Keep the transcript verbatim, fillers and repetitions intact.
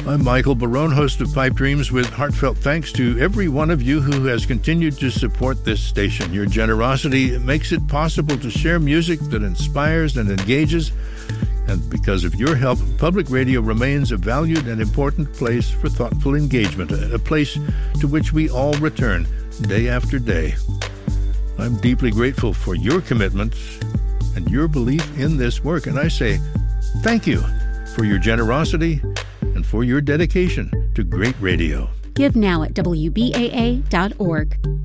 I'm Michael Barone, host of Pipe Dreams, with heartfelt thanks to every one of you who has continued to support this station. Your generosity makes it possible to share music that inspires and engages, and because of your help, public radio remains a valued and important place for thoughtful engagement, a place to which we all return day after day. I'm deeply grateful for your commitment and your belief in this work, and I say thank you for your generosity and for your dedication to great radio. Give now at W B A A dot org.